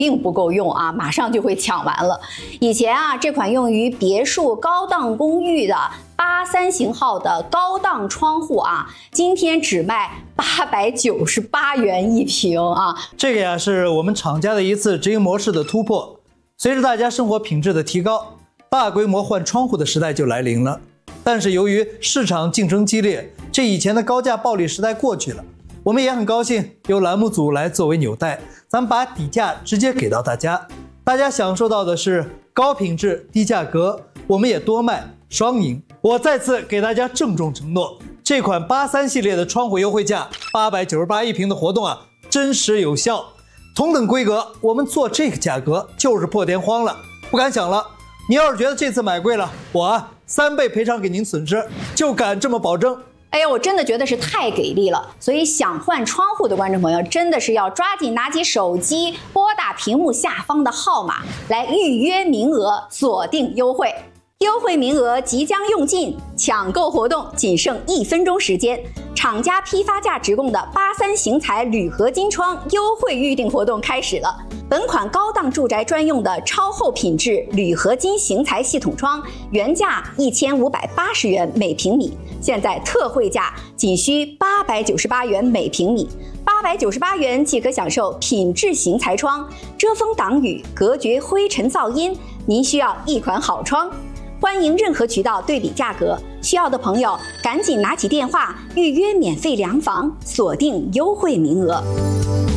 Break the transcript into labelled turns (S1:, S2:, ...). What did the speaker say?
S1: 并不够用啊，马上就会抢完了。以前啊，这款用于别墅高档公寓的83型号的高档窗户啊，今天只卖898元一瓶啊。
S2: 这个呀，是我们厂家的一次直营模式的突破。随着大家生活品质的提高，大规模换窗户的时代就来临了。但是由于市场竞争激烈，这以前的高价暴利时代过去了。我们也很高兴由栏目组来作为纽带，咱们把底价直接给到大家，大家享受到的是高品质低价格，我们也多卖双赢。我再次给大家郑重承诺，这款83系列的窗户优惠价898一瓶的活动啊，真实有效。同等规格，我们做这个价格就是破天荒了，不敢想了。你要是觉得这次买贵了，我3倍赔偿给您损失，就敢这么保证。
S1: 哎呀，我真的觉得是太给力了，所以想换窗户的观众朋友真的是要抓紧拿起手机，拨打屏幕下方的号码来预约名额，锁定优惠。优惠名额即将用尽，抢购活动仅剩1分钟时间。厂家批发价直供的83型材铝合金窗优惠预订活动开始了。本款高档住宅专用的超厚品质铝合金型材系统窗，原价1580元每平米，现在特惠价仅需898元每平米。898元即可享受品质型材窗，遮风挡雨，隔绝灰尘噪音。您需要一款好窗。欢迎任何渠道对比价格，需要的朋友赶紧拿起电话预约免费量房，锁定优惠名额。